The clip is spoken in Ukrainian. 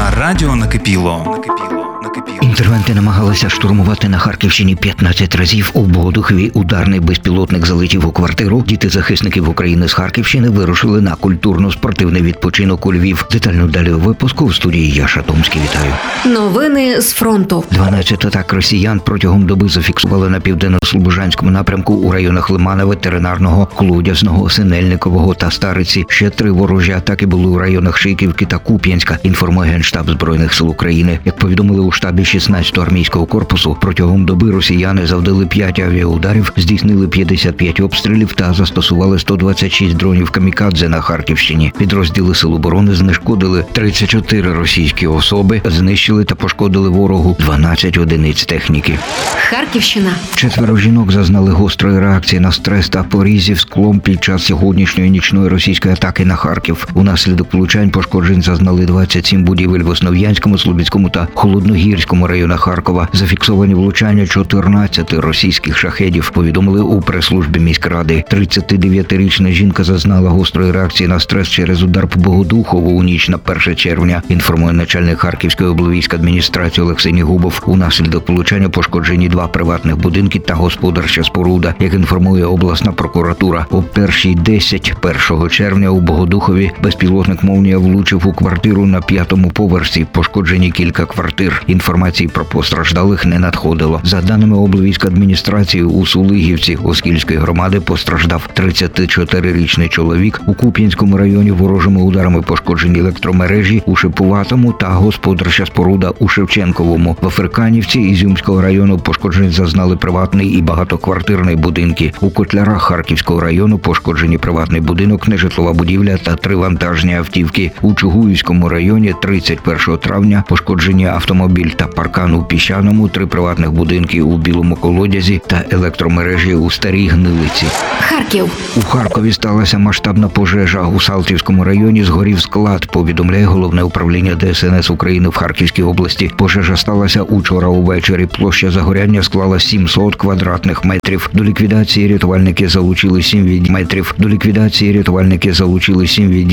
На радіо накипіло. Інтервенти намагалися штурмувати на Харківщині 15 разів. У Богодухові ударний безпілотник залетів у квартиру. Діти захисників України з Харківщини вирушили на культурно-спортивний відпочинок у Львів. Детально далі у випуску в студії я, Шатомський, вітаю. Новини з фронту. 12 атак росіян протягом доби зафіксували на південно-слобожанському напрямку у районах Лимана, Ветеринарного, Колодязного, Синельникового та Стариці. Ще 3 ворожі атаки були у районах Шийківки та Куп'янська, інформує Генштаб Збройних сил України. Як повідомили у штабі 16-го армійського корпусу, протягом доби росіяни завдали 5 авіаударів, здійснили 55 обстрілів та застосували 126 дронів камікадзе на Харківщині. Підрозділи Сил оборони знешкодили 34 російські особи, знищили та пошкодили ворогу 12 одиниць техніки. Харківщина. 4 жінок зазнали гострої реакції на стрес та порізів склом під час сьогоднішньої нічної російської атаки на Харків. Унаслідок влучань пошкоджень зазнали 27 будівель в Основ'янському, Слобідському та Холодногірському районах Харкова. Зафіксовані влучання 14 російських шахедів, повідомили у прес-службі міськради. 39-річна жінка зазнала гострої реакції на стрес через удар по Богодухову у ніч на 1 червня, інформує начальник Харківської облвійської адміністрації Олексій Нігубов. Унаслідок влучання пошкоджені 2 приватних будинки та господарча споруда, як інформує обласна прокуратура. О 1:10 1 червня у Богодухові безпілотник «Молнія» влучив у квартиру на 5-му поверсі. Пошкоджені кілька квартир. Інформації про постраждалих не надходило. За даними облвійської адміністрації, у Сулигівці Оскільської громади постраждав 34-річний чоловік. У Куп'янському районі ворожими ударами пошкоджені електромережі у Шипуватому та господарча споруда у Шевченковому. В Африканівці Ізюмського району пошкоджень зазнали приватний і багатоквартирний будинки. У Котлярах Харківського району пошкоджені приватний будинок, нежитлова будівля та 3 вантажні автівки. У Чугуївському районі 31 травня пошкоджені автомобіль та паркан у Піщаному, 3 приватних будинки у Білому Колодязі та електромережі у Старій Гнилиці. Харків. У Харкові сталася масштабна пожежа. У Салтівському районі згорів склад, повідомляє Головне управління ДСНС України в Харківській області. Пожежа сталася учора увечері. Площа загоряння склала 700 квадратних метрів. До ліквідації рятувальники залучили 7 відділів.